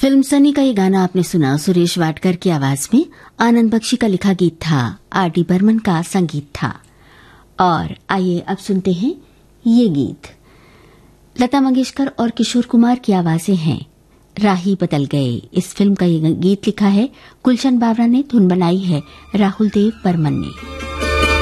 Film Sunny का ये गाना आपने सुना सुरेश वाडकर की आवाज में। आनंद बख्शी का लिखा गीत था, आर.डी. बर्मन का संगीत था। और आइए अब सुनते हैं ये गीत। लता मंगेशकर और किशोर कुमार की आवाजें हैं। राही बदल गए, इस फिल्म का ये गीत लिखा है गुलशन बावरा ने, धुन बनाई है राहुल देव बर्मन ने।